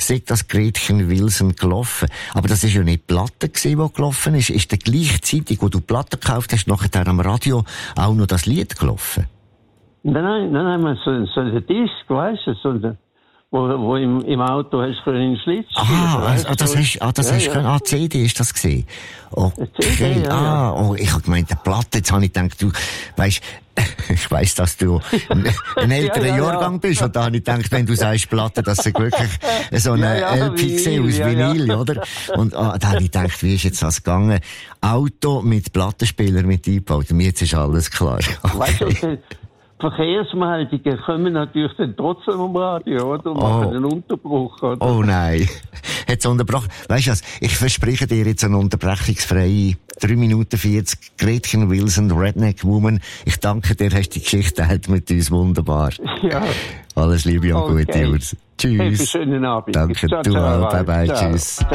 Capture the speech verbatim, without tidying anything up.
sei das Gretchen Wilson gelaufen. Aber das ist ja nicht die Platte gewesen, die gelaufen ist. Ist dann gleichzeitig, wo du die Platte gekauft hast, nachher am Radio auch noch das Lied gelaufen? Nein, nein, nein, nein, so, so ein Disc, weißt du, so ein, wo, wo im, im Auto hast du einen Schlitz. Ah, weißt, also, das so, hast, ah, das ja, hast du ja. können, ah, C D ist das gesehen. Okay. C D, ja, ah, oh, ich hab gemeint, eine Platte, jetzt habe ich gedacht, du, weisst, ich weiss, dass du ein, ein älterer ja, ja, Jahrgang ja. bist, und da habe ich gedacht, wenn du sagst Platte, dass sie wirklich so eine ja, ja, L P gesehen aus ja, Vinyl, ja. oder? Und ah, da habe ich gedacht, wie ist jetzt das gegangen? Auto mit Plattenspieler mit eingebaut. Mir jetzt ist alles klar. Weißt du, Okay. die Verkehrsmeldungen kommen natürlich dann trotzdem am Radio, oder? Und machen Oh. einen Unterbruch, oder? Oh nein. Hat's unterbrochen. Weisst du was? Ich verspreche dir jetzt eine unterbrechungsfreie drei Minuten vierzig Gretchen Wilson, Redneck Woman. Ich danke dir, hast die Geschichte geteilt mit uns. Wunderbar. Ja. Alles Liebe und Okay. gute Urs. Hey, Tschüss. schönen Abend. Danke, Ciao, du ciao, auch. Bye bye. ciao. Tschüss. Ciao.